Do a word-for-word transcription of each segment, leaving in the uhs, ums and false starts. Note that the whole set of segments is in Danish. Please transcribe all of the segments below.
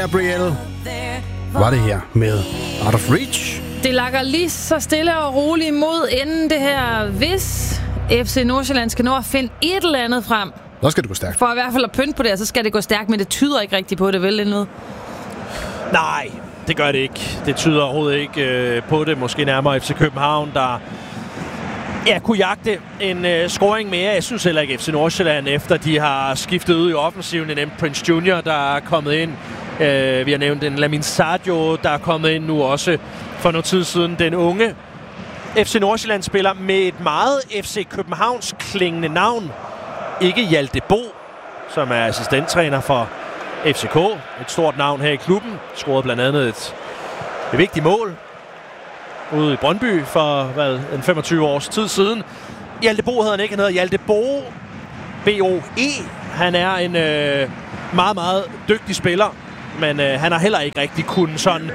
Gabrielle var det her med Out of Reach. Det lakker lige så stille og roligt mod enden det her, hvis F C Nordsjælland skal nå at finde et eller andet frem. Så skal det gå stærkt. For i hvert fald at pynte på det, så skal det gå stærkt, men det tyder ikke rigtigt på det, vel endnu? Nej, det gør det ikke. Det tyder overhovedet ikke øh, på det. Måske nærmere F C København, der ja, kunne jagte en øh, scoring mere. Jeg synes heller ikke F C Nordsjælland, efter de har skiftet ud i offensiven. Jeg nævnte Prince Junior, der er kommet ind. Øh, vi har nævnt en Lamin Sadio, der er kommet ind nu også for noget tid siden. Den unge F C Nordsjælland spiller med et meget F C Københavns klingende navn. Ikke Hjalte Bo, som er assistenttræner for F C K. Et stort navn her i klubben. Scorede blandt andet et, et vigtigt mål ude i Brøndby for hvad, en femogtyve års tid siden. Hjalte Bo hedder han ikke. Han hedder Hjalte Bo. B O E. Han er en øh, meget, meget dygtig spiller. Men øh, han har heller ikke rigtig kunnet sådan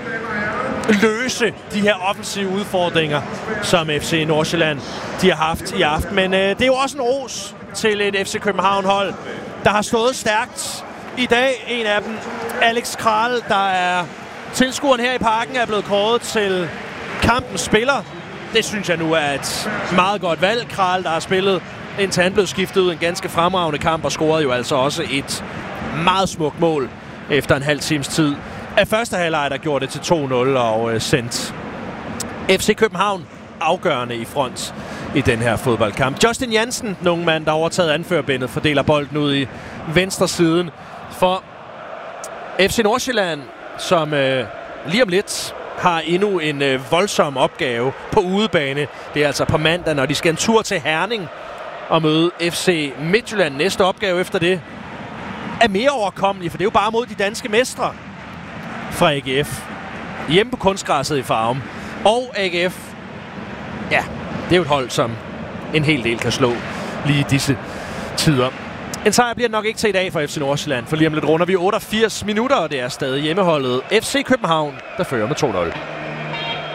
løse de her offensive udfordringer, som F C Nordsjælland de har haft i aften. Men øh, det er jo også en ros til et F C København-hold, der har stået stærkt i dag. En af dem, Alex Kral, der er tilskueren her i parken, er blevet kåret til kampens spiller. Det synes jeg nu er et meget godt valg. Kral, der har spillet indtil han blev skiftet ud en ganske fremragende kamp, og scorede jo altså også et meget smukt mål efter en halv times tid. Af første halvleg, der gjorde det til to nul og øh, sendt F C København afgørende i front i den her fodboldkamp. Justin Jansen, den unge mand, der har overtaget anførbindet, fordeler bolden ud i venstre siden for F C Nordsjælland, som øh, lige om lidt har endnu en øh, voldsom opgave på udebane. Det er altså på mandag, når de skal en tur til Herning og møde F C Midtjylland. Næste opgave efter det er mere overkommelig, for det er jo bare mod de danske mestre fra A G F. Hjemme på kunstgræsset i Farum. Og A G F, ja, det er jo et hold, som en hel del kan slå lige i disse tider. En sejr bliver nok ikke til i dag for F C Nordsjælland, for lige om lidt runder vi otteogfirs minutter, og det er stadig hjemmeholdet F C København, der fører med to nul.